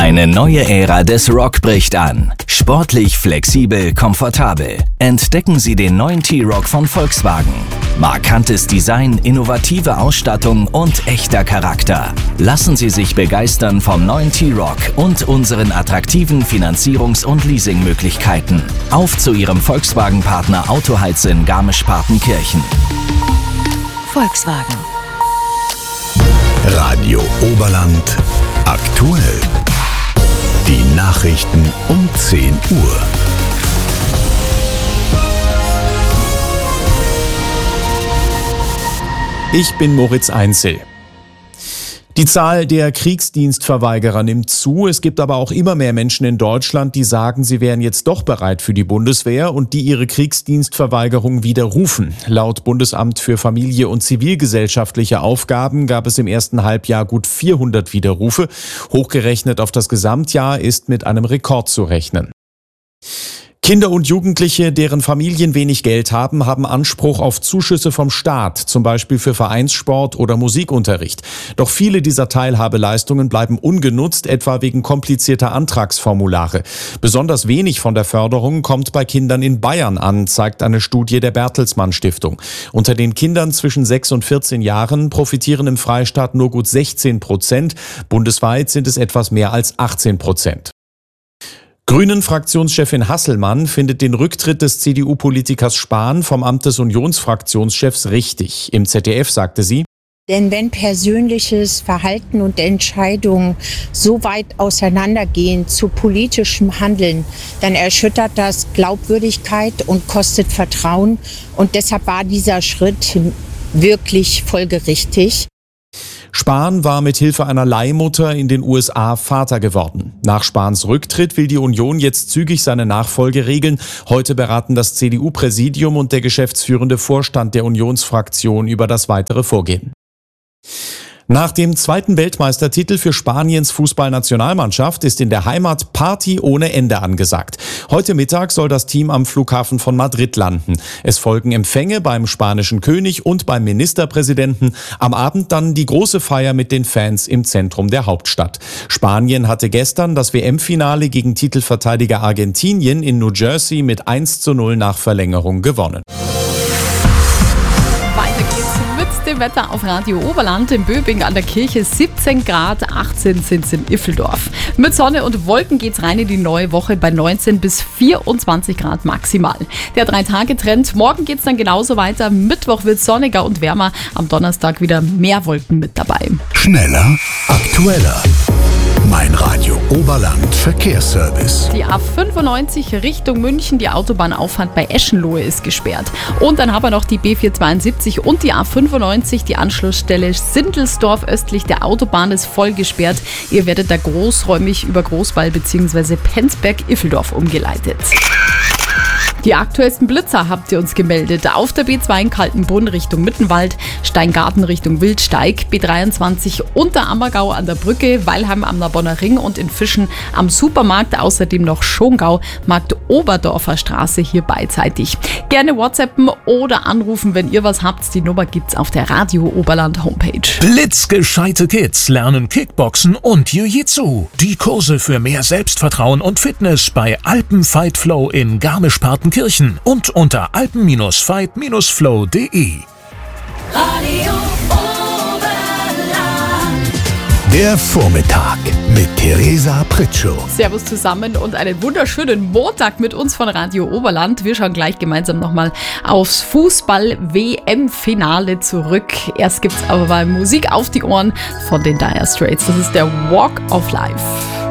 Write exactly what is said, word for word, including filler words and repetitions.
Eine neue Ära des Rock bricht an. Sportlich, flexibel, komfortabel. Entdecken Sie den neuen T-Roc von Volkswagen. Markantes Design, innovative Ausstattung und echter Charakter. Lassen Sie sich begeistern vom neuen T-Roc und unseren attraktiven Finanzierungs- und Leasingmöglichkeiten. Auf zu Ihrem Volkswagen-Partner Autoheiz in Garmisch-Partenkirchen. Volkswagen. Radio Oberland aktuell. Die Nachrichten um zehn Uhr. Ich bin Moritz Einzel. Die Zahl der Kriegsdienstverweigerer nimmt zu. Es gibt aber auch immer mehr Menschen in Deutschland, die sagen, sie wären jetzt doch bereit für die Bundeswehr und die ihre Kriegsdienstverweigerung widerrufen. Laut Bundesamt für Familie und zivilgesellschaftliche Aufgaben gab es im ersten Halbjahr gut vierhundert Widerrufe. Hochgerechnet auf das Gesamtjahr ist mit einem Rekord zu rechnen. Kinder und Jugendliche, deren Familien wenig Geld haben, haben Anspruch auf Zuschüsse vom Staat, zum Beispiel für Vereinssport oder Musikunterricht. Doch viele dieser Teilhabeleistungen bleiben ungenutzt, etwa wegen komplizierter Antragsformulare. Besonders wenig von der Förderung kommt bei Kindern in Bayern an, zeigt eine Studie der Bertelsmann Stiftung. Unter den Kindern zwischen sechs und vierzehn Jahren profitieren im Freistaat nur gut sechzehn Prozent. Bundesweit sind es etwas mehr als achtzehn Prozent. Grünen-Fraktionschefin Hasselmann findet den Rücktritt des C D U-Politikers Spahn vom Amt des Unionsfraktionschefs richtig. Im Z D F sagte sie: Denn wenn persönliches Verhalten und Entscheidungen so weit auseinandergehen zu politischem Handeln, dann erschüttert das Glaubwürdigkeit und kostet Vertrauen. Und deshalb war dieser Schritt wirklich folgerichtig. Spahn war mit Hilfe einer Leihmutter in den U S A Vater geworden. Nach Spahns Rücktritt will die Union jetzt zügig seine Nachfolge regeln. Heute beraten das C D U-Präsidium und der geschäftsführende Vorstand der Unionsfraktion über das weitere Vorgehen. Nach dem zweiten Weltmeistertitel für Spaniens Fußballnationalmannschaft ist in der Heimat Party ohne Ende angesagt. Heute Mittag soll das Team am Flughafen von Madrid landen. Es folgen Empfänge beim spanischen König und beim Ministerpräsidenten. Am Abend dann die große Feier mit den Fans im Zentrum der Hauptstadt. Spanien hatte gestern das W M-Finale gegen Titelverteidiger Argentinien in New Jersey mit eins zu null nach Verlängerung gewonnen. Dem Wetter auf Radio Oberland, in Böbing an der Kirche siebzehn Grad, achtzehn sind es in Iffeldorf. Mit Sonne und Wolken geht's rein in die neue Woche bei neunzehn bis vierundzwanzig Grad maximal. Der Drei-Tage-Trend, morgen geht's dann genauso weiter. Mittwoch wird sonniger und wärmer, am Donnerstag wieder mehr Wolken mit dabei. Schneller, aktueller. Mein Radio Oberland Verkehrsservice. Die A fünfundneunzig Richtung München, die Autobahnauffahrt bei Eschenlohe ist gesperrt. Und dann haben wir noch die B vierhundertzweiundsiebzig und die A fünfundneunzig, die Anschlussstelle Sindelsdorf östlich der Autobahn ist voll gesperrt. Ihr werdet da großräumig über Großwall bzw. Penzberg-Iffeldorf umgeleitet. Die aktuellsten Blitzer habt ihr uns gemeldet. Auf der B zwei in Kaltenbrunn Richtung Mittenwald, Steingarten Richtung Wildsteig, B dreiundzwanzig unter Ammergau an der Brücke, Weilheim am Narbonner Ring und in Fischen am Supermarkt, außerdem noch Schongau, Markt Oberdorfer Straße hier beidseitig. Gerne WhatsAppen oder anrufen, wenn ihr was habt. Die Nummer gibt's auf der Radio Oberland Homepage. Blitzgescheite Kids lernen Kickboxen und Jiu-Jitsu. Die Kurse für mehr Selbstvertrauen und Fitness bei Alpen Fight Flow in Garmisch-Partenkirchen und unter alpen fight flow punkt de. Radio Oberland. Der Vormittag mit Theresa Pritschow. Servus zusammen und einen wunderschönen Montag mit uns von Radio Oberland. Wir schauen gleich gemeinsam nochmal aufs Fußball-W M-Finale zurück. Erst gibt's aber mal Musik auf die Ohren von den Dire Straits. Das ist der Walk of Life.